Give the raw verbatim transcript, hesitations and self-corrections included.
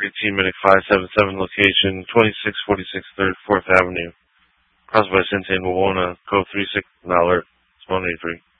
eighteen Medic five seven seven, location twenty-six forty-six third fourth Avenue. Crossed by Sente and Wawona, code three six, alert, spawn eighty-three.